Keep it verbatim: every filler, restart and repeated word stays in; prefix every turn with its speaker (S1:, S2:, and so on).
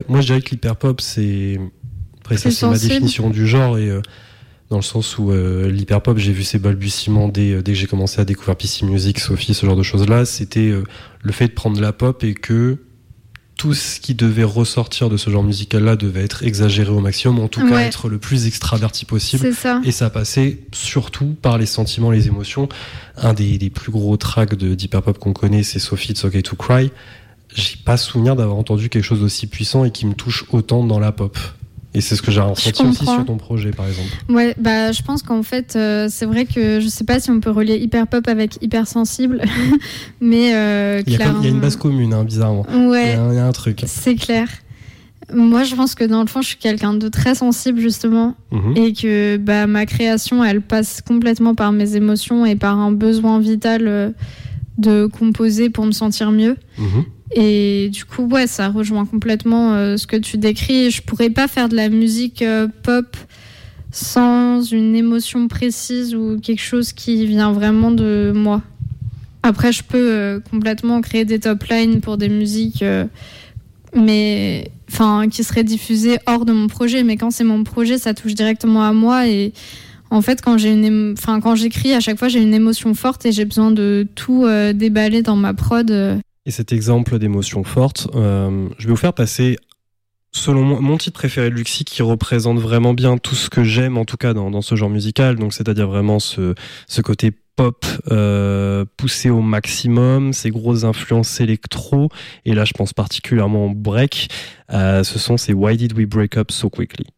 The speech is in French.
S1: moi je dirais que l'hyperpop, c'est... Après ça,
S2: C'est
S1: c'est ma
S2: sensible.
S1: définition du genre, et euh, dans le sens où euh, l'hyperpop, j'ai vu ses balbutiements dès, euh, dès que j'ai commencé à découvrir P C Music, Sophie, ce genre de choses-là. C'était euh, le fait de prendre la pop et que tout ce qui devait ressortir de ce genre musical-là devait être exagéré au maximum, en tout cas
S2: Ouais.
S1: être le plus extraverti possible.
S2: C'est ça.
S1: Et ça passait surtout par les sentiments, les émotions. Un des, des plus gros tracks de, d'hyperpop qu'on connaît, c'est Sophie, It's Okay to Cry. J'ai pas souvenir d'avoir entendu quelque chose d'aussi puissant et qui me touche autant dans la pop. Et c'est ce que j'ai ressenti aussi sur ton projet, par exemple.
S2: Ouais, bah je pense qu'en fait, euh, c'est vrai que je sais pas si on peut relier hyperpop avec hypersensible, mais euh,
S1: Il y, a
S2: clairement...
S1: comme, il y a une base commune, hein, bizarrement.
S2: Ouais.
S1: Il y a un, il y a un truc.
S2: C'est clair. Moi, je pense que dans le fond, je suis quelqu'un de très sensible, justement,
S1: Mhm.
S2: et que bah, ma création, elle passe complètement par mes émotions et par un besoin vital euh, de composer pour me sentir mieux.
S1: Mhm.
S2: Et du coup, ouais, ça rejoint complètement euh, ce que tu décris. Je pourrais pas faire de la musique euh, pop sans une émotion précise ou quelque chose qui vient vraiment de moi. Après, je peux euh, complètement créer des top lines pour des musiques, euh, mais enfin, qui seraient diffusées hors de mon projet. Mais quand c'est mon projet, ça touche directement à moi. Et en fait, quand j'ai une, émo... enfin, quand j'écris, à chaque fois, j'ai une émotion forte et j'ai besoin de tout euh, déballer dans ma prod. Euh.
S1: Et cet exemple d'émotion forte, euh, je vais vous faire passer, selon moi, mon titre préféré de Luxi, qui représente vraiment bien tout ce que j'aime, en tout cas dans, dans ce genre musical, donc c'est-à-dire vraiment ce, ce côté pop euh, poussé au maximum, ces grosses influences électro, et là je pense particulièrement au break, euh, ce sont ces Why Did We Break Up So Quickly?